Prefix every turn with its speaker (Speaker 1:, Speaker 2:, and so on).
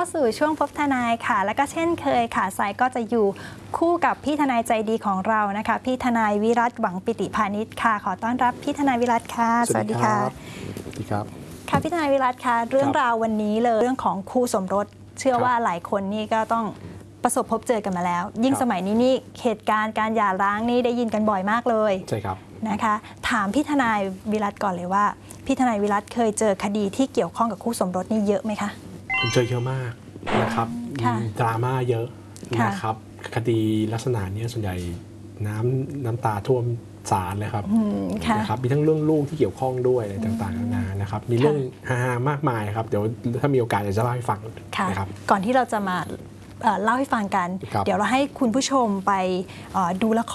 Speaker 1: สู่ช่วงพบทนายค่ะแล้วก็เช่นเคยค่ะสายก็จะอยู่คู่กับพี่ทนายใจดีของเรานะคะพี่ทนายวิรัตหวังปิติพาณิชย์ค่ะขอต้อนรับพี่ทนายวิรัตค่ะ
Speaker 2: สวัสดีครับสวัสดีครับ
Speaker 1: ค่ะพี่ทนายวิรัตค่ะเรื่องราววันนี้เลยเรื่องของคู่สมรสเชื่อว่าหลายคนนี่ก็ต้องประสบพบเจอกันมาแล้วยิ่งสมัยนี้นี่เหตุการณ์การหย่าร้างนี่ได้ยินกันบ่อยมากเลย
Speaker 2: ใช่ครับ
Speaker 1: นะคะถามพี่ทนายวิรัตก่อนเลยว่าพี่ทนายวิรัตเคยเจอคดีที่เกี่ยวข้องกับคู่สมรสนี่เยอะไหมคะ
Speaker 2: ผมเจอเยอะมากนะครับดราม่าเยอะนะครับคดีลักษณะนี้ส่วนใหญ่น้ำตาท่วมศาลเลยครับนะครับมีทั้งเรื่องลูกที่เกี่ยวข้องด้วยอะไรต่างๆนานานะครับมีเรื่องฮามากมายครับเดี๋ยวถ้ามีโอกาสจะเล่าให้ฟังนะครับ
Speaker 1: ก่อนที่เราจะมาเล่าให้ฟังกันเดี๋ยวเราให้คุณผู้ชมไปดูละคร